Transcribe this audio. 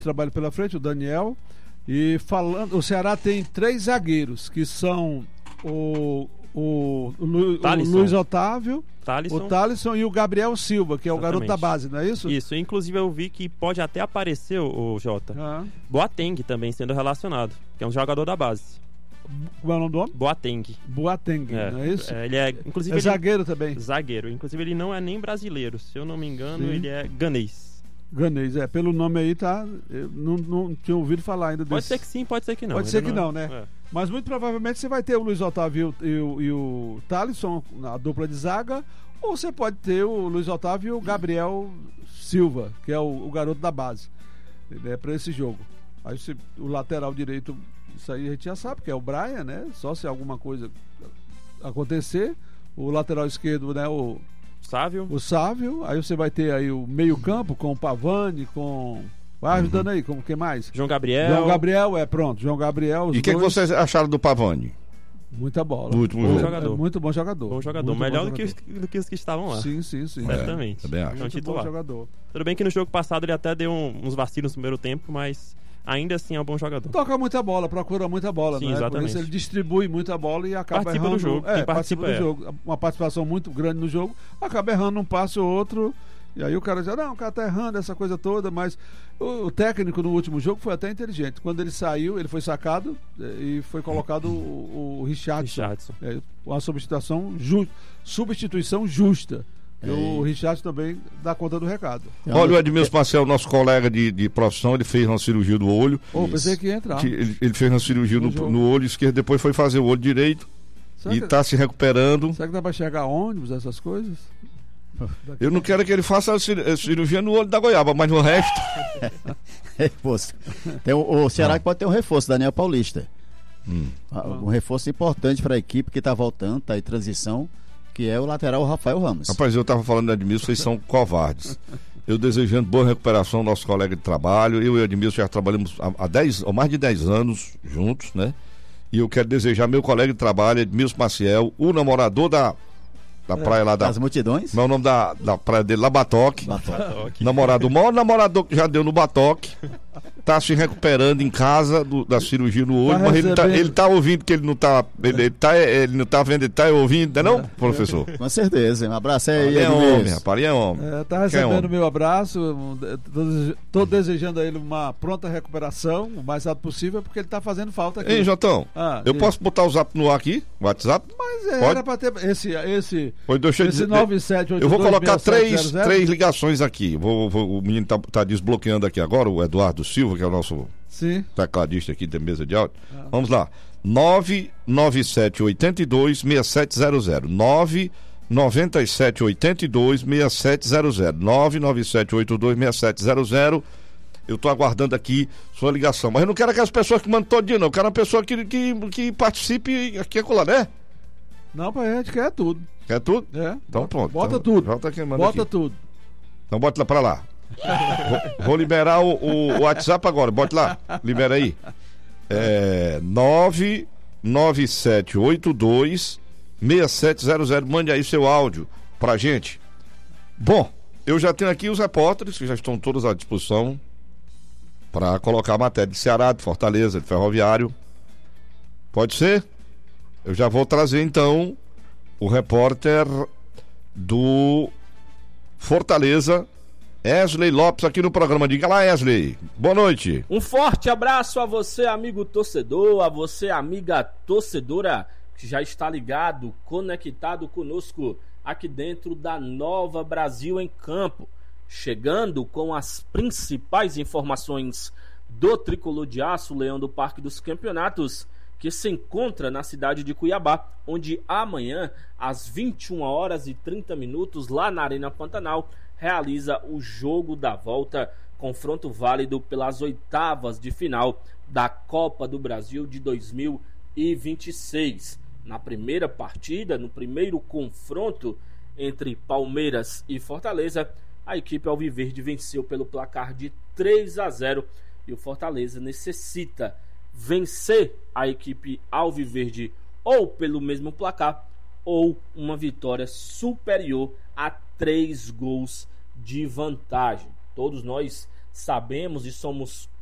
trabalho pela frente, o Daniel. E falando, o Ceará tem 3 zagueiros, que são o Luiz Otávio, o Thalisson e o Gabriel Silva, que é o garoto da base, não é isso? Isso, inclusive eu vi que pode até aparecer o Jota. Boateng também sendo relacionado, que é um jogador da base. Qual é o nome do homem? Boateng, não é isso? Ele é, inclusive, zagueiro também. Zagueiro, inclusive ele não é nem brasileiro, se eu não me engano. Sim. Ele é ganês, pelo nome aí tá. Eu não tinha ouvido falar ainda desse. Pode ser que sim, pode ser que não. Pode ser que não, né? Mas muito provavelmente você vai ter o Luiz Otávio e o Thalisson na dupla de zaga, ou você pode ter o Luiz Otávio e o Gabriel Silva, que é o garoto da base, para esse jogo. Aí o lateral direito, isso aí a gente já sabe, que é o Brian, né? Só se alguma coisa acontecer. O lateral esquerdo, né? O Sávio. Aí você vai ter aí o meio-campo com o Pavani, com. Vai ajudando aí, como que mais? João Gabriel, pronto. João Gabriel. E o que vocês acharam do Pavani? Muita bola. Muito bom jogador. Muito bom jogador. Melhor do que os que estavam lá. Sim. Certamente. Também acho. Muito bom jogador. Tudo bem que no jogo passado ele até deu uns vacilos no primeiro tempo, mas ainda assim é um bom jogador. Toca muita bola, procura muita bola. Sim, né? exatamente. Por isso ele distribui muita bola e acaba participa errando. Do jogo. Participa do jogo. Uma participação muito grande no jogo, acaba errando um passe ou outro. E aí o cara diz, não, o cara tá errando essa coisa toda, mas o técnico no último jogo foi até inteligente. Quando ele saiu, ele foi sacado e foi colocado o Richardson. Uma substituição justa. O Richardson também dá conta do recado. Olha, o Edmilson Marcel, nosso colega de profissão, ele fez uma cirurgia do olho. Pensei que ia entrar. Ele fez uma cirurgia no olho esquerdo, depois foi fazer o olho direito. E está se recuperando. Será que dá para chegar ônibus, essas coisas? Eu não quero que ele faça a cirurgia no olho da goiaba, mas no resto. Reforço. O Ceará pode ter um reforço, Daniel Paulista. Um reforço importante para a equipe que está voltando, está em transição, que é o lateral Rafael Ramos. Rapaz, eu estava falando de Edmilson, vocês são covardes. Eu desejando boa recuperação ao nosso colega de trabalho. Eu e o Edmilson já trabalhamos há mais de 10 anos juntos, né? E eu quero desejar meu colega de trabalho, Edmilson Maciel, o namorador da praia lá das multidões. Não é o nome da praia dele, lá Batoque. Namorado, o maior namorador que já deu no Batoque. Tá se recuperando em casa da cirurgia no olho, mas ele tá ouvindo que ele não tá. Ele não tá vendo, ele tá ouvindo, não, professor? Com certeza. Um abraço aí. É homem, rapaz, ele é homem. Tá recebendo meu abraço. Tô desejando a ele uma pronta recuperação, o mais rápido possível, porque ele tá fazendo falta aqui. Ei, Jotão, eu posso botar o zap no ar aqui? O WhatsApp? Mas era pra ter esse 97822. Eu vou colocar três ligações aqui. O menino tá desbloqueando aqui agora, o Eduardo Silva, que é o nosso tecladista aqui da mesa de áudio. Vamos lá. 997826700. 997826700. 997826700. Eu tô aguardando aqui sua ligação. Mas eu não quero aquelas pessoas que mandam todo dia, não. Eu quero uma pessoa que participe aqui e acolá, né? Não, a gente quer tudo. Quer tudo? Então pronto. Bota tudo. Bota tudo. Então bota lá pra lá. Vou liberar o WhatsApp agora. Bota lá. Libera aí. 997826700. Mande aí seu áudio pra gente. Bom, eu já tenho aqui os repórteres que já estão todos à disposição para colocar a matéria de Ceará, de Fortaleza, de Ferroviário. Pode ser? Eu já vou trazer então o repórter do Fortaleza, Wesley Lopes, aqui no programa. Diga lá, Wesley. Boa noite. Um forte abraço a você, amigo torcedor, a você, amiga torcedora, que já está ligado, conectado conosco aqui dentro da Nova Brasil em Campo. Chegando com as principais informações do Tricolor de Aço, Leão do Parque dos Campeonatos, que se encontra na cidade de Cuiabá, onde amanhã, às 21h30, lá na Arena Pantanal, realiza o jogo da volta, confronto válido pelas oitavas de final da Copa do Brasil de 2026. Na primeira partida, no primeiro confronto entre Palmeiras e Fortaleza, a equipe alviverde venceu pelo placar de 3-0 e o Fortaleza necessita vencer a equipe alviverde ou pelo mesmo placar ou uma vitória superior a 3 gols de vantagem. Todos nós sabemos e somos